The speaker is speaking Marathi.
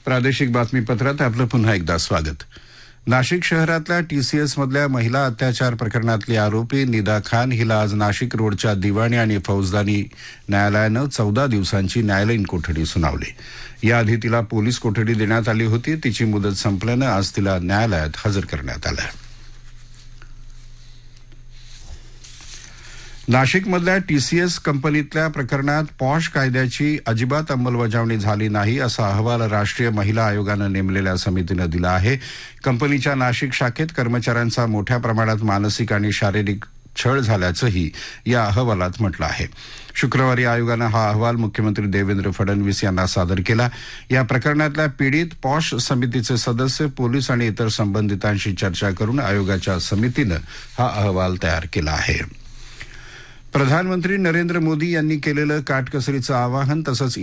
प्रादेशिक बातमीपत्रात आपलं पुन्हा एकदा स्वागत. नाशिक शहरातल्या TCS मधल्या महिला अत्याचार प्रकरणातली आरोपी निदा खान हिला आज नाशिक रोडच्या दिवाणी आणि फौजदारी न्यायालयानं 14 दिवसांची न्यायालयीन कोठडी सुनावली. याआधी तिला पोलीस कोठडी देण्यात आली होती. तिची मुदत संपल्यानं आज तिला न्यायालयात हजर करण्यात आलं. नाशिकमधल्या TCS कंपनीतल्या प्रकरणात पॉश कायद्याची अजिबात अंमलबजावणी झाली नाही असा अहवाल राष्ट्रीय महिला आयोगानं नेमलेल्या समितीनं दिला आहे. कंपनीच्या नाशिक शाखेत कर्मचाऱ्यांचा मोठ्या प्रमाणात मानसिक आणि शारीरिक छळ झाल्याचंही या अहवालात म्हटलं आहे. शुक्रवारी आयोगानं हा अहवाल मुख्यमंत्री देवेंद्र फडणवीस यांना सादर केला. या प्रकरणातल्या पीडित पॉश समितीचे सदस्य, पोलीस आणि इतर संबंधितांशी चर्चा करून आयोगाच्या समितीनं हा अहवाल तयार केला आहे. प्रधानमंत्री नरेंद्र मोदी यांनी केलेलं काटकसरीचं आवाहन तसंच